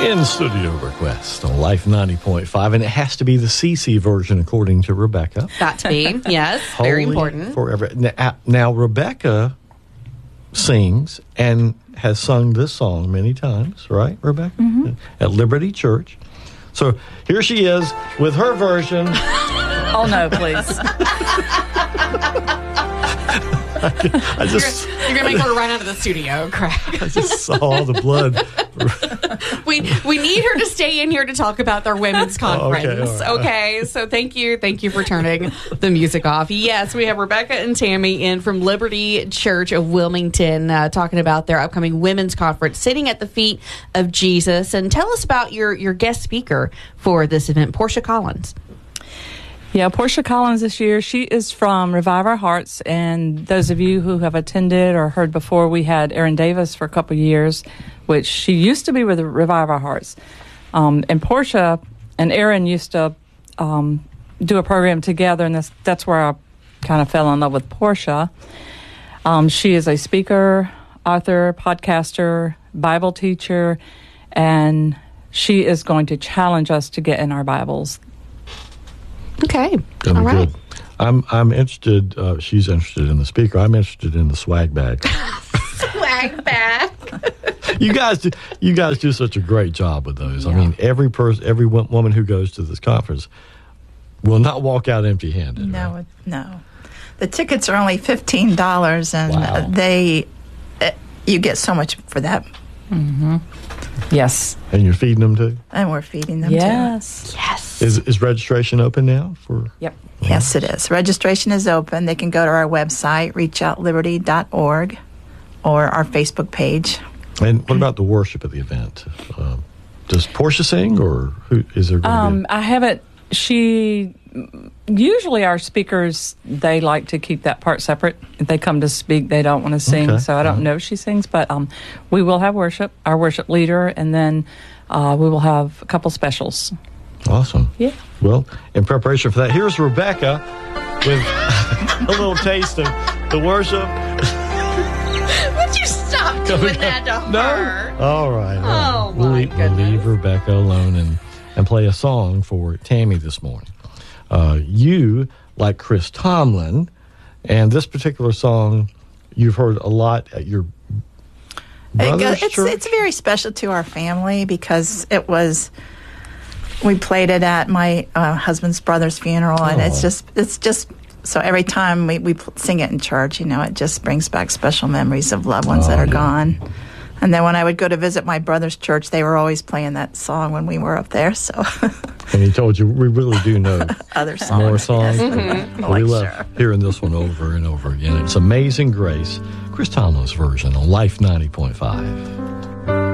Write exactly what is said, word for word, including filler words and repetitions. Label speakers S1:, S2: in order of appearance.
S1: In studio request on Life ninety point five, and it has to be the C C version according to Rebecca.
S2: Got to be, yes, very
S1: Holy
S2: important.
S1: Forever. Now, now, Rebecca sings and has sung this song many times, right, Rebecca?
S3: Mm-hmm.
S1: At Liberty Church. So here she is with her version.
S3: Oh, no, please.
S1: I just,
S2: You're, you're going to make her run out of the studio, Craig.
S1: I just saw the blood.
S2: we we need her to stay in here to talk about their women's conference.
S1: Okay, all right.
S2: Okay, so thank you. Thank you for turning the music off. Yes, we have Rebecca and Tammy in from Liberty Church of Wilmington uh, talking about their upcoming women's conference, Sitting at the Feet of Jesus. And tell us about your, your guest speaker for this event, Portia Collins.
S3: Yeah, Portia Collins this year, she is from Revive Our Hearts, and those of you who have attended or heard before, we had Erin Davis for a couple of years, which she used to be with Revive Our Hearts. Um, and Portia and Erin used to um, do a program together, and that's, that's where I kind of fell in love with Portia. Um, she is a speaker, author, podcaster, Bible teacher, and she is going to challenge us to get in our Bibles.
S2: Okay.
S1: Gonna
S2: All
S1: be
S2: right.
S1: good. I'm I'm interested. Uh, she's interested in the speaker. I'm interested in the swag bag.
S2: Swag bag.
S1: You guys do. You guys do such a great job with those.
S3: Yeah.
S1: I mean, every person, every wo- woman who goes to this conference will not walk out empty-handed.
S4: No,
S1: right?
S4: no. The tickets are only fifteen dollars, and
S1: Wow.
S4: they uh, you get so much for that,
S3: Mm-hmm. Yes.
S1: And you're feeding them too.
S4: and we're feeding them too.
S3: Yes.
S2: Yes.
S1: Is is registration open now for?
S3: Yep.
S4: Yes, it is. Registration is open. They can go to our website, reach out liberty dot org, or our Facebook page.
S1: And what about the worship at the event? Um, does Portia sing, or who is there? Going
S3: Um,
S1: to be
S3: I haven't. She usually our speakers, they like to keep that part separate. If they come to speak, they don't want to sing.
S1: Okay.
S3: So I don't
S1: Uh-huh.
S3: know if she sings, but um, we will have worship, our worship leader, and then uh, we will have a couple specials.
S1: awesome?
S3: Yeah.
S1: Well, in preparation for that, here's Rebecca with a little taste of the worship.
S2: Would you stop doing that to her?
S1: No. All right. all right.
S2: Oh,
S1: we'll
S2: my
S1: leave, we'll leave
S2: goodness.
S1: Rebecca alone and, and play a song for Tammy this morning. Uh, you, like Chris Tomlin, and this particular song you've heard a lot at your
S4: It go-
S1: brother's
S4: it's
S1: church?
S4: it's very special to our family because it was. We played it at my uh, husband's brother's funeral, and
S1: Oh.
S4: it's just it's just so every time we, we pl- sing it in church, you know, it just brings back special memories of loved ones
S1: Oh,
S4: that are
S1: yeah.
S4: gone. And then when I would go to visit my brother's church, they were always playing that song when we were up there. So
S1: And he told you, we really do know
S4: other songs,
S1: more songs.
S4: yes.
S2: Mm-hmm.
S1: But we
S4: Like,
S1: love
S4: sure.
S1: hearing this one over and over again. It's Amazing Grace, Chris Tomlin's version on Life ninety point five.